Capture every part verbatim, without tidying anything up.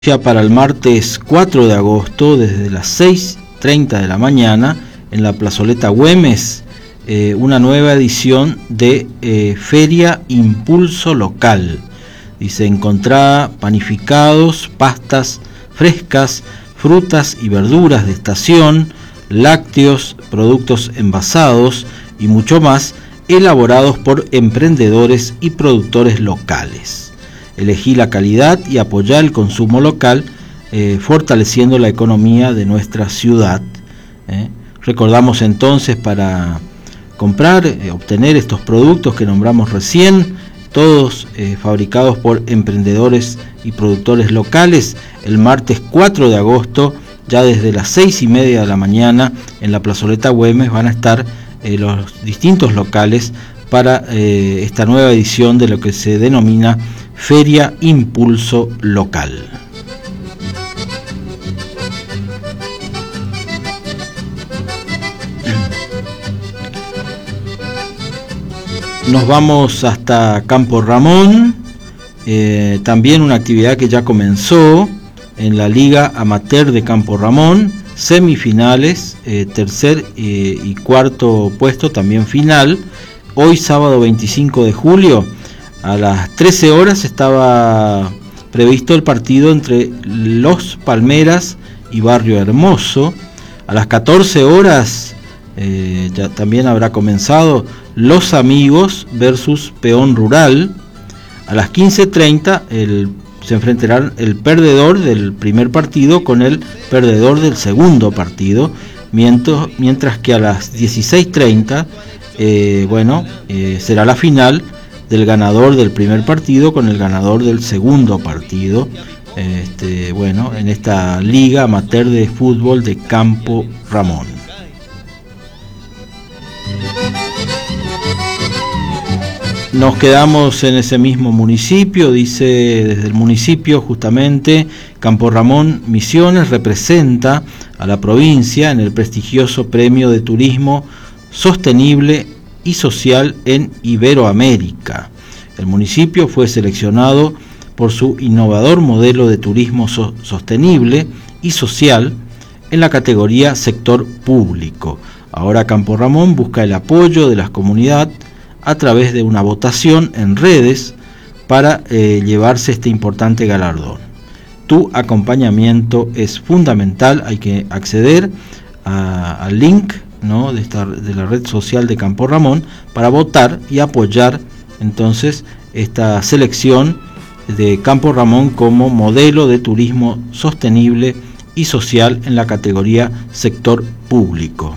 Ya para el martes cuatro de agosto, desde las seis y treinta de la mañana, en la plazoleta Güemes, eh, una nueva edición de eh, Feria Impulso Local. Dice, encontrá panificados, pastas frescas, frutas y verduras de estación, lácteos, productos envasados y mucho más, elaborados por emprendedores y productores locales. Elegí la calidad y apoyar el consumo local, eh, fortaleciendo la economía de nuestra ciudad. ¿eh? Recordamos entonces, para comprar, eh, obtener estos productos que nombramos recién, todos eh, fabricados por emprendedores y productores locales, el martes cuatro de agosto, ya desde las seis y media de la mañana, en la plazoleta Güemes van a estar eh, los distintos locales para eh, esta nueva edición de lo que se denomina Feria Impulso Local. Nos vamos hasta Campo Ramón, eh, también una actividad que ya comenzó en la Liga Amateur de Campo Ramón, semifinales, eh, tercer eh, y cuarto puesto, también final. Hoy sábado veinticinco de julio, a las trece horas estaba previsto el partido entre Los Palmeras y Barrio Hermoso. A las catorce horas eh, ya también habrá comenzado Los Amigos versus Peón Rural. A las quince treinta el, se enfrentarán el perdedor del primer partido con el perdedor del segundo partido, mientras, mientras que a las dieciséis treinta eh, bueno, eh, será la final del ganador del primer partido con el ganador del segundo partido, este, bueno, en esta Liga Amateur de Fútbol de Campo Ramón. Nos quedamos en ese mismo municipio, dice desde el municipio justamente, Campo Ramón Misiones representa a la provincia en el prestigioso Premio de Turismo Sostenible y Social en Iberoamérica. El municipio fue seleccionado por su innovador modelo de turismo so- sostenible y social en la categoría sector público. Ahora Campo Ramón busca el apoyo de la comunidad a través de una votación en redes para eh, llevarse este importante galardón. Tu acompañamiento es fundamental, hay que acceder a, al link ¿no? de, esta, de la red social de Campo Ramón para votar y apoyar entonces esta selección de Campo Ramón como modelo de turismo sostenible y social en la categoría sector público.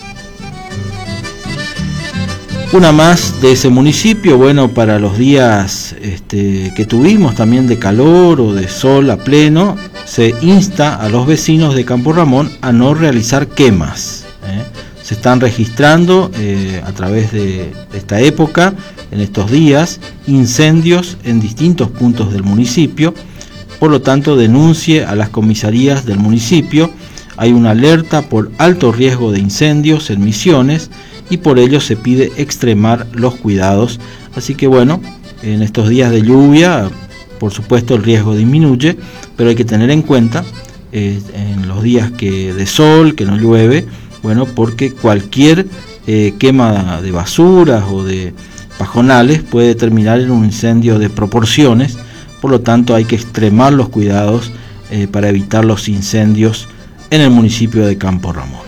Una más de ese municipio, bueno, para los días este, que tuvimos también de calor o de sol a pleno, se insta a los vecinos de Campo Ramón a no realizar quemas. ¿eh? Se están registrando eh, a través de esta época, en estos días, incendios en distintos puntos del municipio. Por lo tanto, denuncie a las comisarías del municipio. Hay una alerta por alto riesgo de incendios en Misiones y por ello se pide extremar los cuidados. Así que bueno, en estos días de lluvia, por supuesto el riesgo disminuye, pero hay que tener en cuenta eh, en los días que de sol, que no llueve, bueno, porque cualquier eh, quema de basuras o de pajonales puede terminar en un incendio de proporciones. Por lo tanto, hay que extremar los cuidados eh, para evitar los incendios en el municipio de Campo Ramón.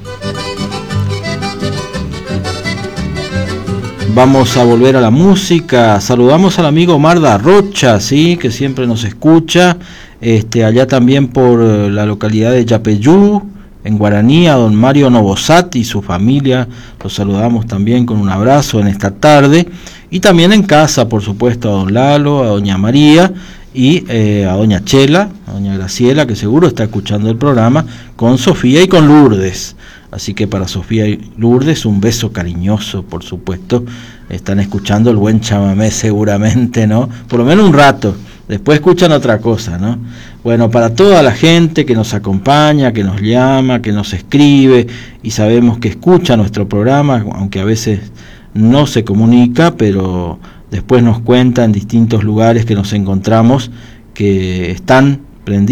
Vamos a volver a la música. Saludamos al amigo Omar da Rocha, ¿sí? Que siempre nos escucha, este, allá también por la localidad de Yapeyú, en Guaraní, a don Mario Novosati y su familia. Los saludamos también con un abrazo en esta tarde. Y también en casa, por supuesto, a don Lalo, a doña María y eh, a doña Chela, a doña Graciela, que seguro está escuchando el programa, con Sofía y con Lourdes. Así que para Sofía y Lourdes un beso cariñoso, por supuesto. Están escuchando el buen chamamé seguramente, ¿no? Por lo menos un rato. Después escuchan otra cosa, ¿no? Bueno, para toda la gente que nos acompaña, que nos llama, que nos escribe y sabemos que escucha nuestro programa, aunque a veces no se comunica, pero después nos cuenta en distintos lugares que nos encontramos que están prendí